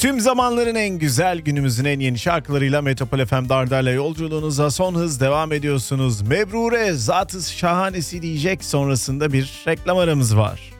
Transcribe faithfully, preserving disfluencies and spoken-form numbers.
Tüm zamanların en güzel, günümüzün en yeni şarkılarıyla Metropol F M Dardar'la yolculuğunuza son hız devam ediyorsunuz. Mebrure, Zat-ı Şahanesi diyecek, sonrasında bir reklam aramız var.